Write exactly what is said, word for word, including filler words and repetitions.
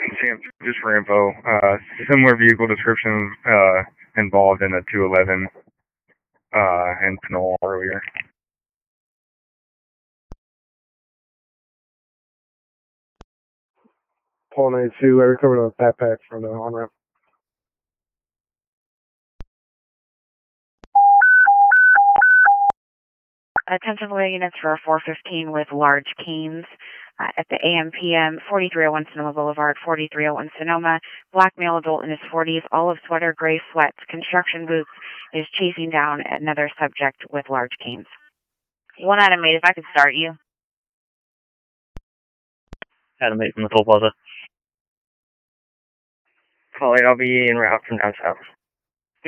Sam, just for info, uh, similar vehicle description uh, involved in a two eleven uh, in Pinole earlier. Paul ninety-two, I recovered a backpack from the on-ramp. Attention all units for four fifteen with large canes uh, at the A M P M, forty-three oh one Sonoma Boulevard, forty-three oh one Sonoma. Black male adult in his forties, olive sweater, gray sweats, construction boots, is chasing down another subject with large canes. One Adam eight, if I could start you. Adam eight from the Toll Plaza. Call eight, I'll be en route from down south.